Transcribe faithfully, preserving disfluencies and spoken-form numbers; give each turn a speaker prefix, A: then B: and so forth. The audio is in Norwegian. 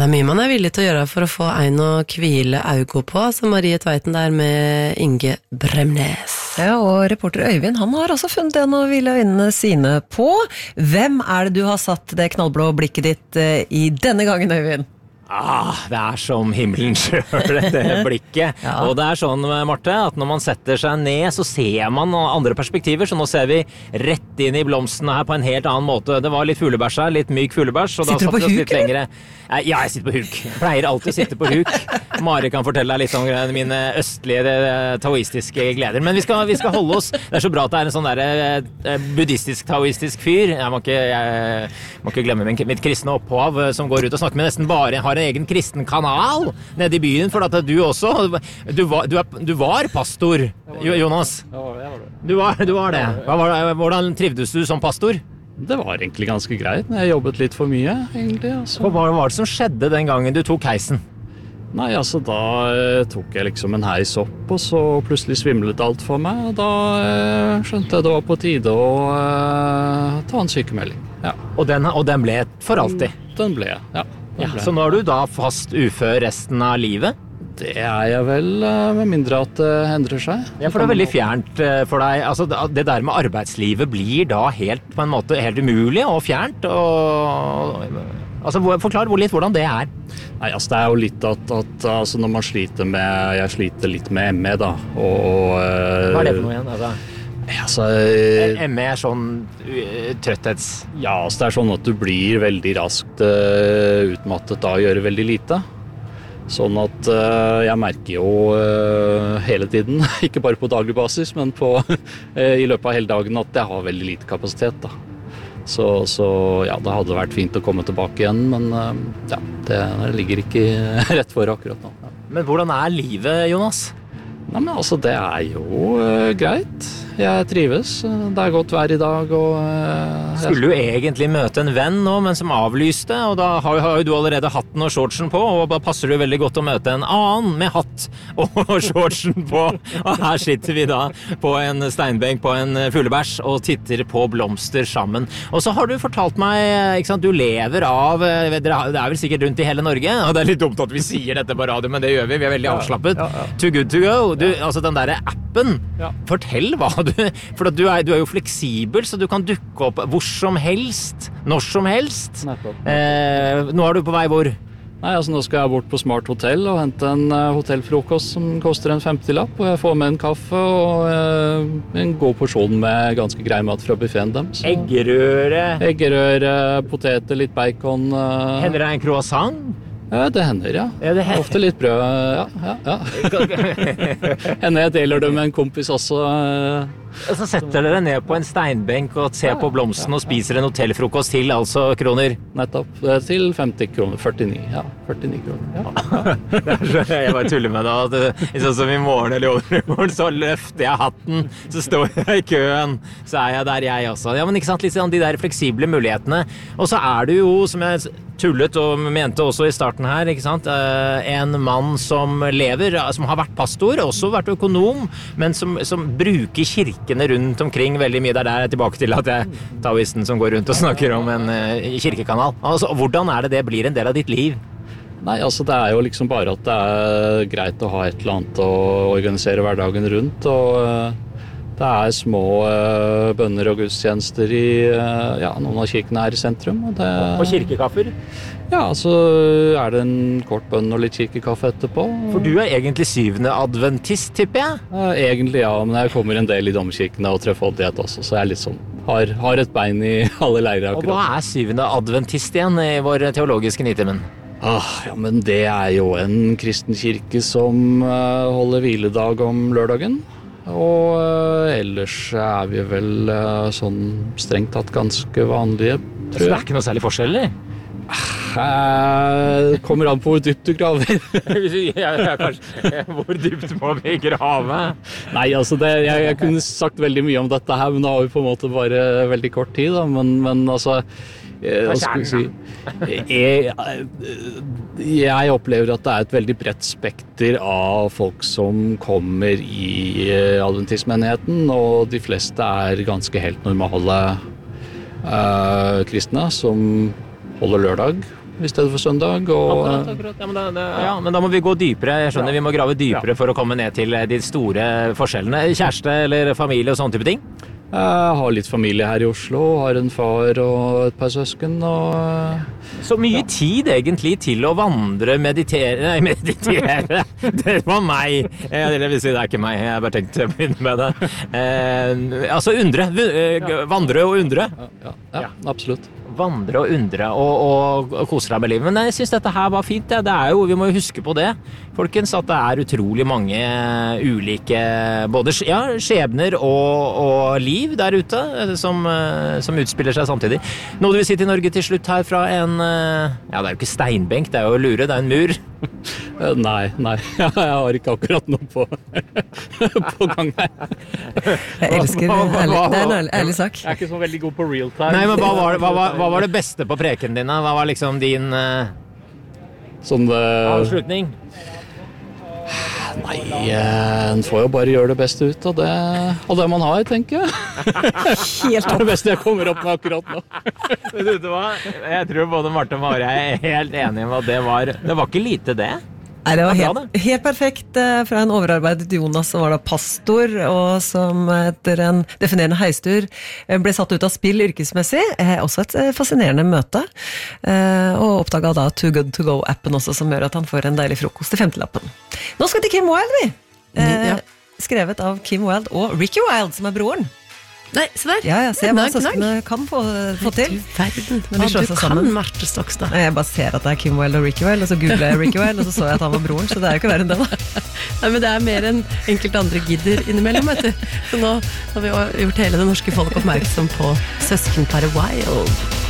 A: det er mye man er villig til å gjøre for å få en å hvile augo på, som Marie Tveiten der med Inge Bremnes.
B: Ja, og reporter Øyvind, han har også funnet en å hvile øynene sine på. Hvem er det du har satt det knallblå blikket ditt i denne gangen, Øyvind?
C: Ah, det er som himmelen selv, det blikket. Ja. Og det er sånn, Marte, at når man setter seg ned, så ser man andre perspektiver, så nå ser vi rett inn i blomstene her på en helt annen måte. Det var litt fuglebæsj her, litt myk fuglebæsj.
B: Sitter du på huk, eller?
C: Ja, jeg sitter på huk. Jeg pleier alltid å sitte på huk. Mari kan fortelle deg litt om mine østlige taoistiske gleder. Men vi skal, vi skal holde oss. Det er så bra at det er en sånn der buddhistisk-taoistisk fyr. Jeg må ikke, jeg må ikke glemme mitt kristne opphav, som går ut og snakker med nesten bare, har en egen kristen kanal nede i byen, for at du også du var, du er, du var pastor, Jonas. Du var, du var det. Hva var det. Hvordan trivdes du som pastor?
D: Det var egentlig ganske greit. Jeg jobbet litt for mye, egentlig. Altså.
C: Hva var det som skjedde den gangen du tok heisen?
D: Nei, altså da eh, tok jeg liksom en heis opp, og så plutselig svimlet alt for meg, og da eh, skjønte jeg det var på tide å eh, ta en sykemelding. Ja.
C: Og, den, og den ble for alltid?
D: Den ble, ja.
C: Ja, så nå er du da fast ufør resten av livet?
D: Det er jeg vel, med mindre at det endrer seg.
C: Ja, for det er veldig fjernt for deg. Altså, det der med arbeidslivet blir da helt, på en måte, helt umulig og fjernt. Og, altså, forklar litt hvordan det er.
D: Nei, altså det er jo litt at, at altså, når man sliter med, jeg sliter litt med M E da. Og,
C: hva er det for noe igjen? Altså?
D: Altså,
C: M E er sånn uh, trøtthets...
D: Ja, altså det er sånn at du blir veldig raskt uh, utmattet da å gjøre veldig lite. Sånn at uh, jeg merker jo uh, hele tiden, ikke bare på daglig basis, men på, uh, i løpet av hele dagen at jeg har veldig lite kapasitet da. Så, så ja, det hadde vært fint å komme tilbake igjen, men uh, ja, det ligger ikke rett for akkurat nå. Ja.
C: Men hvordan er livet, Jonas?
D: Nei, men altså, det er jo uh, greit. Jeg trives. Det er godt vær i dag. Og, uh,
C: Skulle du egentlig møte en venn nå, men som avlyste, og da har, har jo du allerede hatten og shortsen på, og da passer det veldig godt å møte en annen med hatt og shortsen på. Og her sitter vi da på en steinbenk på en fuglebæsj og titter på blomster sammen. Og så har du fortalt meg, ikke sant, du lever av, det er vel sikkert rundt i hele Norge, og det er litt dumt at vi sier dette på radio, men det gjør vi, vi er veldig avslappet. Ja, ja, ja. Too good to go. Du, altså den der appen, ja. Fortell hva du, for du er, du er jo fleksibel, så du kan dukke opp hvor som helst, når som helst. Eh, nå er du på vei hvor?
D: Nei, altså nå skal jeg bort på Smart Hotel og hente en uh, hotellfrokost som koster en femtilapp, og jeg får med en kaffe og uh, en god porsjon med ganske grei mat fra buffeten dem. Så.
C: Eggerøre?
D: Eggerøre, poteter, litt bacon. Uh,
C: Hender det en croissant?
D: Ja, det hender, ja.
C: Ja, det
D: ofte litt brød, ja, ja, ja. Hender jeg deler det med en kompis også.
C: Og så setter dere ned på en steinbenk og ser på blomsten og spiser en hotellfrokost til, altså kroner?
D: Nettopp, til femti kroner, førtini, ja, førtini kroner, ja.
C: Jeg bare tuller med det, at sånn som i morgen eller overmorgen, så løfter jeg hatten, så står jeg i køen, så er jeg der jeg også. Ja, men ikke sant, litt sånn de der fleksible mulighetene. Og så er du jo, som jeg tullet og mente også i starten her, ikke sant, en mann som lever, som har vært pastor, også vært økonom, men som, som bruker kirkene rundt omkring veldig mye. Der er jeg tilbake til at jeg taoisten som går rundt og snakker om en uh, kirkekanal. Altså, hvordan er det det blir en del av ditt liv?
D: Nei, altså det er jo liksom bare at det er greit å ha et eller annet å organisere hverdagen rundt, og uh, det er små uh, bønner og gudstjenester i uh, ja, noen av kirkene her i sentrum. Og, det,
C: og kirkekaffer?
D: Ja, så er det en kort bønn og litt kirkekaffe etterpå.
C: For du er egentlig syvende adventist, tipper jeg?
D: Uh, egentlig ja, men jeg kommer en del i domkirkene og treffoldighet også, så jeg er litt sånn, har, har et bein i alle leirer akkurat.
C: Og hva er syvende adventist igjen i vår teologiske nitimen?
D: Ah, ja, men det er jo en kristen kirke som uh, holder hviledag om lørdagen. Og uh, ellers er vi vel uh, sånn strengt tatt ganske vanlige, tror jeg.
C: Så det er ikke noe særlig forskjell, eller?
D: Uh, kommer an på hvor dypt du graver.
C: ja, ja, kanskje. Hvor dypt må vi grave?
D: Nei, altså, det, jeg, jeg kunne sagt veldig mye om dette her, men da har vi på en måte bare veldig kort tid, da. Men, men altså, eh, hva skal vi si? Jeg, jeg opplever at det er et veldig bredt spekter av folk som kommer i adventistmenigheten, og de fleste er ganske helt normale uh, kristne som holder lørdag i stedet for søndag. Og,
C: Akkurat, akkurat. Ja, men, da, det, ja, men da må vi gå dypere. Jeg skjønner, vi må grave dypere for å komme ned til de store forskjellene. Kjæreste eller familie og sånne type ting?
D: Jeg har litt familie her i Oslo, har en far og et par søsken. Og,
C: Så mye ja. tid egentlig til å vandre, meditere Nei, meditere! Det var meg! Det vil si, det er ikke meg. Jeg har bare tenkt å begynne med det. Eh, altså undre. Vandre og undre.
D: Ja, ja, ja absolutt.
C: Vandre og undre og, og, og kose deg med livet. Men jeg synes dette her var fint. Ja. Det er jo, vi må jo huske på det, folkens, at det er utrolig mange ulike både ja, skjebner og, og liv der ute som, som utspiller seg samtidig. Noe du vil si til Norge til slutt her fra en ja, det er jo ikke steinbenk, det er jo lure, det er en mur.
D: Nei, nei, jeg har ikke akkurat noe på, på gang her.
B: Jeg elsker det, ærlig, det er en ærlig, ærlig sak.
D: Jeg er ikke så veldig god på real time.
C: Nei, men hva var, hva, var, hva var det beste på preken din? Hva var liksom din uh,
D: sånn, uh,
C: avslutning?
D: Nei, en får jo bare gjøre det beste ut av det, av det man har, tenker jeg. Helt det er det beste jeg kommer opp med akkurat nå.
C: Vet du hva? Jeg tror både Marte og Mari er helt enige om at det var, det var ikke lite det.
B: Nei, det var helt, helt perfekt fra en overarbeidet Jonas som var da pastor, og som etter en definerende heistur ble satt ut av spill yrkesmessig. Også et fascinerende møte. Og oppdaget da Too Good To Go-appen også, som gjør at han får en deilig frokost i femtelappen. Nå skal vi til Kim Wilde, vi! Ja. Skrevet av Kim Wilde og Ricky Wilde, som er broren.
A: Nei, så der.
B: Ja, ja, se hva søskene kan få, få til.
A: Verden.
B: Men de slår seg sammen.
A: Du kan Marte Stokstad.
B: Jeg bare ser at det er Kim Wilde og Ricky Wilde, og så googlet jeg Ricky Wilde, og så så jeg at han var broren, så det er jo ikke verre enn det da.
A: Nei, men det er mer enn enkelte andre gidder innimellom, vet du. Så nå har vi gjort hele det norske folk oppmerksom på søskenparet Wilde.